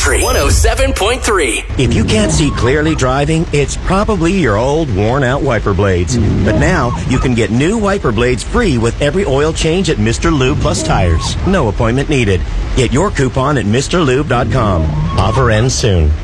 Country 107.3. If you can't see clearly driving, it's probably your old, worn-out wiper blades. But now, you can get new wiper blades free with every oil change at Mr. Lube Plus Tires. No appointment needed. Get your coupon at MrLube.com. Offer ends soon.